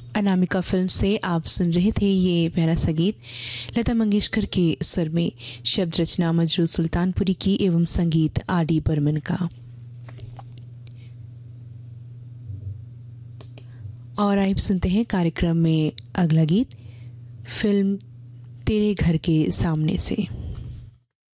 Anamika film से आप सुन रहे थे ये प्यारा सा गीत लता मंगेशकर के स्वर में, शब्द रचना मजरू सुल्तानपुरी की एवं संगीत आर डी बर्मन का। और आइए सुनते हैं कार्यक्रम में अगला गीत फिल्म तेरे घर के सामने से।